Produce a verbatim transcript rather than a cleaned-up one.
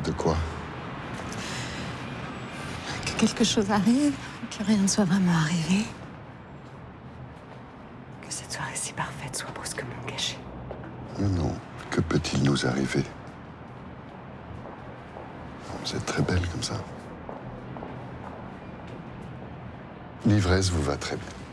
De quoi? Que quelque chose arrive, que rien ne soit vraiment arrivé. Que cette soirée si parfaite soit brusquement gâchée. Non, non. Que peut-il nous arriver? Vous êtes très belle comme ça. L'ivresse vous va très bien.